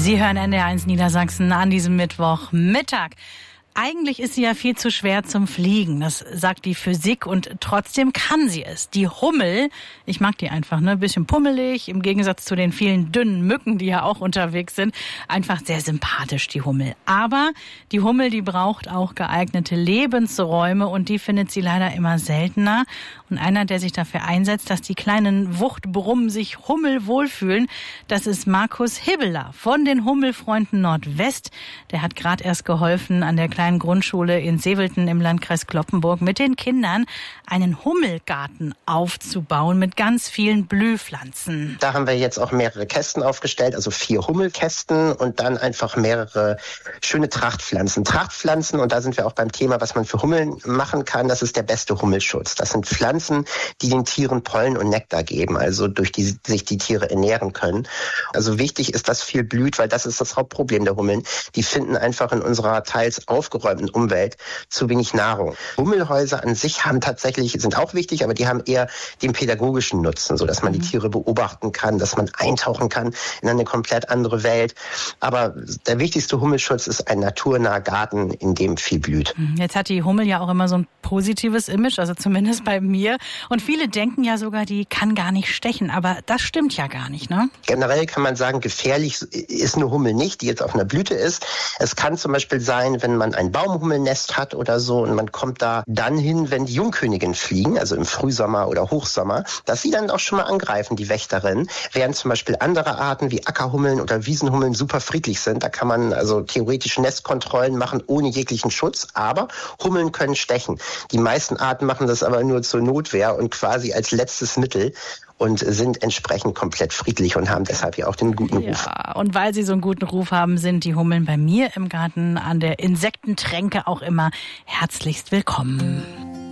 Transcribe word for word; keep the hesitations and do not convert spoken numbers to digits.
Sie hören N D R eins Niedersachsen an diesem Mittwochmittag. Eigentlich ist sie ja viel zu schwer zum Fliegen, das sagt die Physik, und trotzdem kann sie es. Die Hummel, ich mag die einfach, ne, ein bisschen pummelig, im Gegensatz zu den vielen dünnen Mücken, die ja auch unterwegs sind, einfach sehr sympathisch, die Hummel. Aber die Hummel, die braucht auch geeignete Lebensräume und die findet sie leider immer seltener. Und einer, der sich dafür einsetzt, dass die kleinen Wuchtbrummen sich Hummel wohlfühlen, das ist Markus Hibbeler von den Hummelfreunden Nordwest. Der hat gerade erst geholfen, an der kleinen Grundschule in Sevelten im Landkreis Cloppenburg mit den Kindern einen Hummelgarten aufzubauen mit ganz vielen Blühpflanzen. Da haben wir jetzt auch mehrere Kästen aufgestellt, also vier Hummelkästen und dann einfach mehrere schöne Trachtpflanzen. Trachtpflanzen, und da sind wir auch beim Thema, was man für Hummeln machen kann, das ist der beste Hummelschutz. Das sind Pflanzen, die den Tieren Pollen und Nektar geben, also durch die sich die Tiere ernähren können. Also wichtig ist, dass viel blüht, weil das ist das Hauptproblem der Hummeln. Die finden einfach in unserer teils aufgeräumten Umwelt zu wenig Nahrung. Hummelhäuser an sich haben tatsächlich, sind auch wichtig, aber die haben eher den pädagogischen Nutzen, so dass man die Tiere beobachten kann, dass man eintauchen kann in eine komplett andere Welt. Aber der wichtigste Hummelschutz ist ein naturnaher Garten, in dem viel blüht. Jetzt hat die Hummel ja auch immer so ein positives Image, also zumindest bei mir. Und viele denken ja sogar, die kann gar nicht stechen, aber das stimmt ja gar nicht, ne? Generell kann man sagen, gefährlich ist eine Hummel nicht, die jetzt auf einer Blüte ist. Es kann zum Beispiel sein, wenn man ein Baumhummelnest hat oder so und man kommt da dann hin, wenn die Jungköniginnen fliegen, also im Frühsommer oder Hochsommer, dass sie dann auch schon mal angreifen, die Wächterin, während zum Beispiel andere Arten wie Ackerhummeln oder Wiesenhummeln super friedlich sind. Da kann man also theoretisch Nestkontrollen machen ohne jeglichen Schutz, aber Hummeln können stechen. Die meisten Arten machen das aber nur zur Notwehr und quasi als letztes Mittel und sind entsprechend komplett friedlich und haben deshalb ja auch den guten Ruf. Ja, und weil sie so einen guten Ruf haben, sind die Hummeln bei mir im Garten an der Insektentränke auch immer herzlichst willkommen.